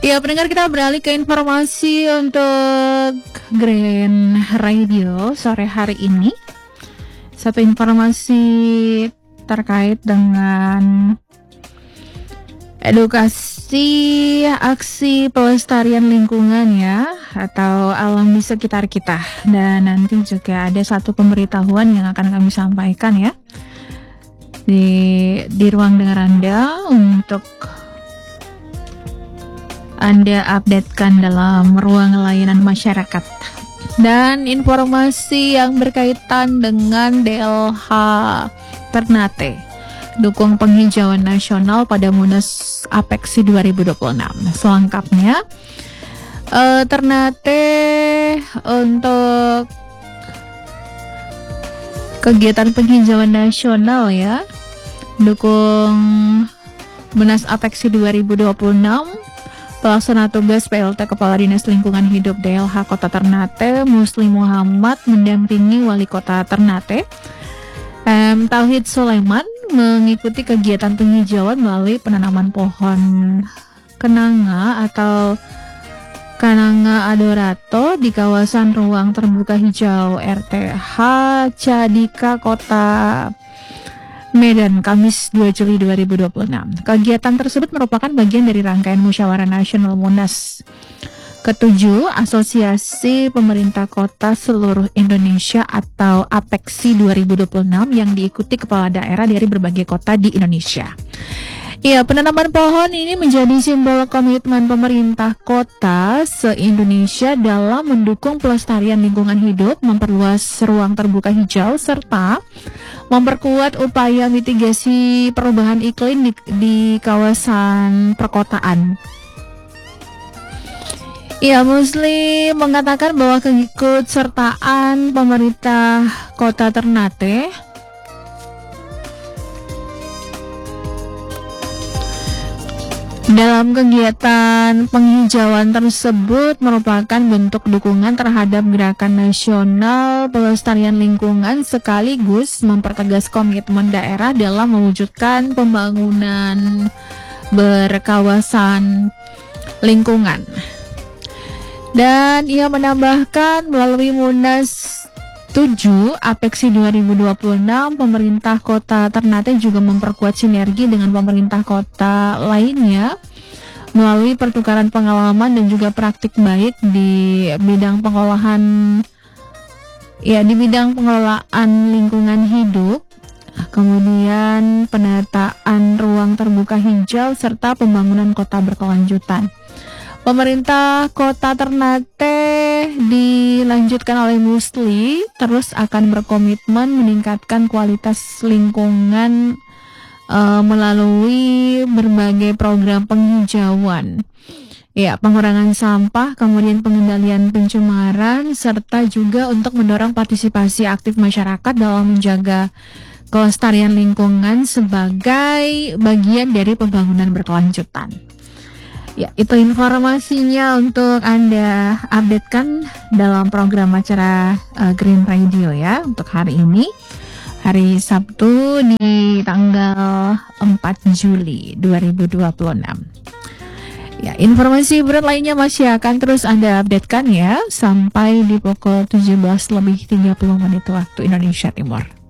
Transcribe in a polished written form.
Ya, pendengar, kita beralih ke informasi untuk Green Radio sore hari ini. Satu informasi terkait dengan edukasi aksi pelestarian lingkungan ya, atau alam di sekitar kita. Dan nanti juga ada satu pemberitahuan yang akan kami sampaikan ya di ruang dengar Anda untuk Anda updatekan dalam ruang layanan masyarakat. Dan informasi yang berkaitan dengan DLH Ternate, dukung penghijauan nasional pada Munas Apeksi 2026. Selengkapnya, Ternate untuk kegiatan penghijauan nasional ya, dukung Munas Apeksi 2026. Pelaksana tugas PLT Kepala Dinas Lingkungan Hidup DLH Kota Ternate, Muslim Muhammad, mendampingi Wali Kota Ternate, Tauhid Sulaiman, mengikuti kegiatan penghijauan melalui penanaman pohon kenanga atau Kananga Adorato di kawasan ruang terbuka hijau RTH Cadika Kota Medan, Kamis 2 Juli 2026. Kegiatan tersebut merupakan bagian dari rangkaian Musyawarah Nasional Munas ke-7 Asosiasi Pemerintah Kota Seluruh Indonesia atau APEKSI 2026 yang diikuti kepala daerah dari berbagai kota di Indonesia. Ya, penanaman pohon ini menjadi simbol komitmen pemerintah kota se-Indonesia dalam mendukung pelestarian lingkungan hidup, memperluas ruang terbuka hijau, serta memperkuat upaya mitigasi perubahan iklim di kawasan perkotaan. Ya, Muslim mengatakan bahwa keikutsertaan pemerintah kota Ternate dalam kegiatan penghijauan tersebut merupakan bentuk dukungan terhadap gerakan nasional pelestarian lingkungan sekaligus mempertegas komitmen daerah dalam mewujudkan pembangunan berkawasan lingkungan. Dan ia menambahkan melalui Munas 7 Apeksi 2026, pemerintah kota Ternate juga memperkuat sinergi dengan pemerintah kota lainnya melalui pertukaran pengalaman dan juga praktik baik di bidang pengelolaan lingkungan hidup, kemudian penataan ruang terbuka hijau serta pembangunan kota berkelanjutan. Pemerintah kota Ternate dilanjutkan oleh Musli terus akan berkomitmen meningkatkan kualitas lingkungan melalui berbagai program penghijauan, ya, pengurangan sampah, kemudian pengendalian pencemaran, serta juga untuk mendorong partisipasi aktif masyarakat dalam menjaga kelestarian lingkungan sebagai bagian dari pembangunan berkelanjutan. Ya, itu informasinya untuk Anda updatekan dalam program acara Green Radio ya, untuk hari ini, hari Sabtu di tanggal 4 Juli 2026. Ya, informasi berat lainnya masih akan terus Anda updatekan ya, sampai di pukul 17:30 waktu Indonesia Timur.